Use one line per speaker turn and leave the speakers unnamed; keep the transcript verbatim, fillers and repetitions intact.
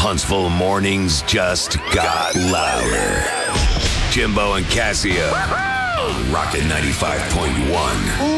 Huntsville mornings just got louder. Jimbo and Casio on Rocket ninety-five point one.